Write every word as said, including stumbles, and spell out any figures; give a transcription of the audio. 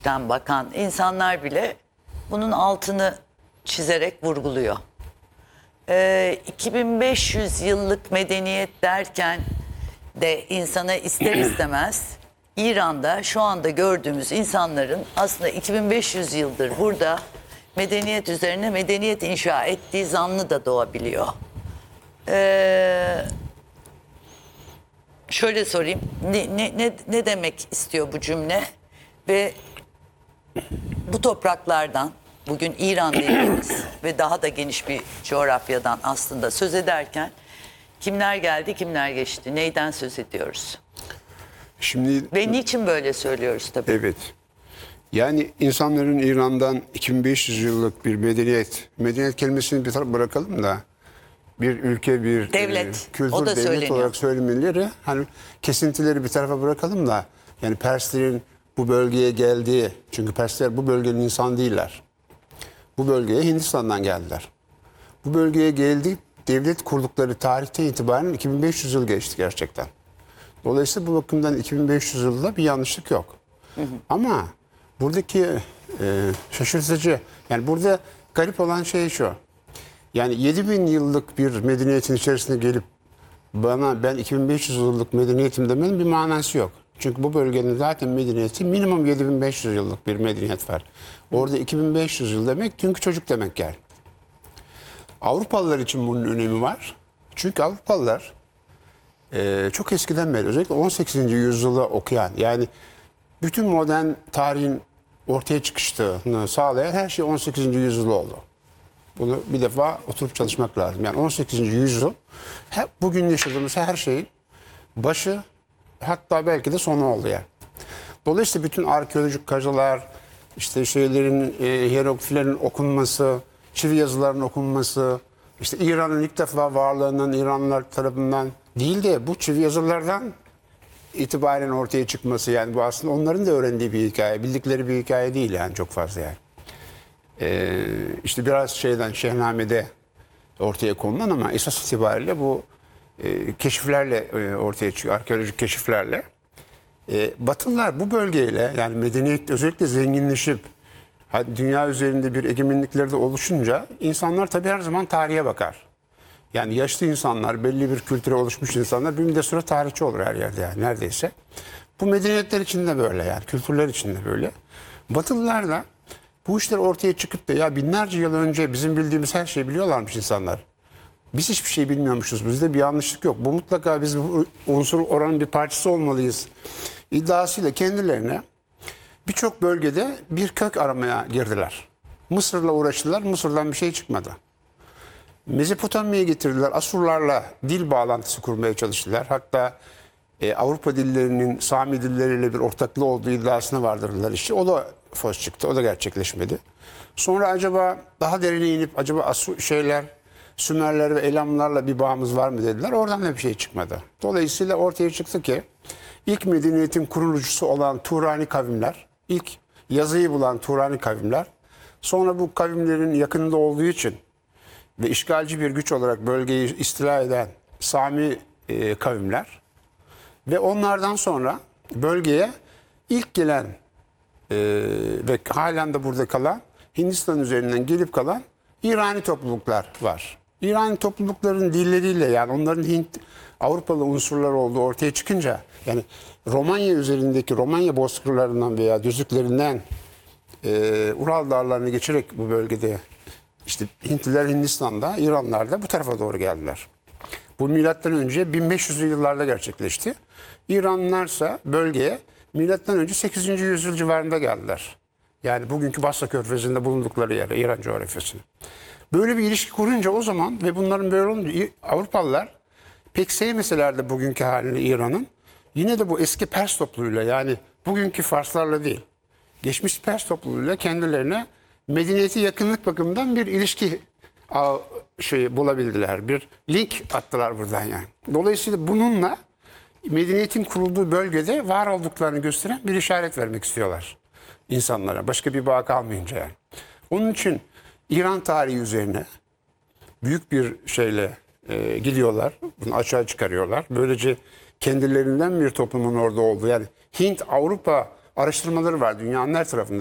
bakan insanlar bile bunun altını çizerek vurguluyor. Ee, iki bin beş yüz yıllık medeniyet derken de insana ister istemez İran'da şu anda gördüğümüz insanların aslında iki bin beş yüz yıldır burada medeniyet üzerine medeniyet inşa ettiği zannı da doğabiliyor. Ee, şöyle sorayım, ne, ne, ne, ne demek istiyor bu cümle ve bu topraklardan bugün İran dediğimiz ve daha da geniş bir coğrafyadan aslında söz ederken kimler geldi, kimler geçti, neyden söz ediyoruz? Şimdi Ve niçin böyle söylüyoruz tabii? evet. Yani insanların İran'dan iki bin beş yüz yıllık bir medeniyet, medeniyet kelimesini bir tarafa bırakalım da bir ülke, bir Devlet, e, kültür, o da devlet söyleniyor. olarak söylemeleri, hani kesintileri bir tarafa bırakalım da yani Perslerin bu bölgeye geldiği, çünkü Persler bu bölgenin insan değiller. Bu bölgeye Hindistan'dan geldiler. Bu bölgeye geldi, devlet kurdukları tarihten itibaren iki bin beş yüz yıl geçti gerçekten. Dolayısıyla bu bakımdan iki bin beş yüz yılda bir yanlışlık yok. Hı hı. Ama buradaki e, şaşırtıcı, yani burada garip olan şey şu. Yani yedi bin yıllık bir medeniyetin içerisine gelip bana ben iki bin beş yüz yıllık medeniyetim demenin bir manası yok. Çünkü bu bölgenin zaten medeniyeti minimum yedi bin beş yüz yıllık bir medeniyet var. Orada iki bin beş yüz yıl demek dünkü çocuk demek yani. Avrupalılar için bunun önemi var. Çünkü Avrupalılar e, çok eskiden beri özellikle on sekizinci yüzyılı okuyan, yani bütün modern tarihin ortaya çıkışını sağlayan her şey on sekizinci yüzyıl oldu. Bunu bir defa oturup çalışmak lazım. Yani on sekizinci yüzyıl hep bugün yaşadığımız her şeyin başı, hatta belki de sonu oldu yani. Dolayısıyla bütün arkeolojik kazılar, işte şeylerin, e, hierogliflerin okunması, çivi yazılarının okunması, işte İran'ın ilk defa varlığının İranlılar tarafından değil de bu çivi yazılardan itibaren ortaya çıkması, yani bu aslında onların da öğrendiği bir hikaye, bildikleri bir hikaye değil yani çok fazla yani. Ee, işte biraz şeyden Şehname'de ortaya konulan ama esas itibariyle bu e, keşiflerle e, ortaya çıkıyor, arkeolojik keşiflerle. E, Batılılar bu bölgeyle, yani medeniyet özellikle zenginleşip dünya üzerinde bir egemenlikleri de oluşunca insanlar tabii her zaman tarihe bakar. Yani yaşlı insanlar, belli bir kültüre oluşmuş insanlar bir müddet sonra tarihçi olur her yerde yani neredeyse. Bu medeniyetler için de böyle, yani kültürler için de böyle. Batılılar da bu işler ortaya çıkıp da ya binlerce yıl önce bizim bildiğimiz her şeyi biliyorlarmış insanlar. Biz hiçbir şey bilmiyormuşuz. Bizde bir yanlışlık yok. Bu mutlaka biz bu unsur oranın bir parçası olmalıyız iddiasıyla kendilerine birçok bölgede bir kök aramaya girdiler. Mısır'la uğraştılar. Mısır'dan bir şey çıkmadı. Mezopotamya'ya getirdiler. Asurlarla dil bağlantısı kurmaya çalıştılar. Hatta e, Avrupa dillerinin Sami dilleriyle bir ortaklığı olduğu iddiasına vardırdılar işte. O da fos çıktı. O da gerçekleşmedi. Sonra acaba daha derine inip acaba Asur şeyler, Sümerler ve Elamlarla bir bağımız var mı dediler. Oradan da bir şey çıkmadı. Dolayısıyla ortaya çıktı ki ilk medeniyetin kurulucusu olan Turani kavimler, ilk yazıyı bulan Turani kavimler, sonra bu kavimlerin yakınında olduğu için ve işgalci bir güç olarak bölgeyi istila eden Sami e, kavimler ve onlardan sonra bölgeye ilk gelen e, ve halen de burada kalan, Hindistan üzerinden gelip kalan İrani topluluklar var. İrani toplulukların dilleriyle, yani onların Hint, Avrupalı unsurlar olduğu ortaya çıkınca, yani Romanya üzerindeki Romanya bozkırlarından veya düzlüklerinden e, Ural dağlarını geçerek bu bölgede işte Hintliler Hindistan'da, İranlılar da bu tarafa doğru geldiler. Bu milattan önce bin beş yüzlü yıllarda gerçekleşti. İranlılarsa bölgeye milattan önce sekizinci yüzyıl civarında geldiler. Yani bugünkü Basra Körfezi'nde bulundukları yere, İran coğrafyasına. Böyle bir ilişki kurunca o zaman ve bunların böyle olunca Avrupalılar pek sevmeseler de bugünkü halini İran'ın, yine de bu eski Pers topluluğuyla, yani bugünkü Farslarla değil, geçmiş Pers topluluğuyla kendilerine medeniyeti yakınlık bakımından bir ilişki şey bulabildiler. Bir link attılar buradan yani. Dolayısıyla bununla medeniyetin kurulduğu bölgede var olduklarını gösteren bir işaret vermek istiyorlar insanlara. Başka bir bağ kalmayınca yani. Onun için İran tarihi üzerine büyük bir şeyle e, gidiyorlar. Bunu açığa çıkarıyorlar. Böylece kendilerinden bir toplumun orada olduğu, yani Hint-Avrupa araştırmaları var dünyanın her tarafında.